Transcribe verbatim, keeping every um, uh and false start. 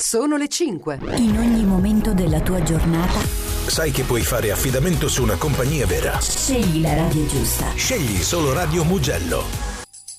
Sono le cinque. In ogni momento della tua giornata sai che puoi fare affidamento su una compagnia vera. scegli la radio giusta. Scegli solo Radio Mugello.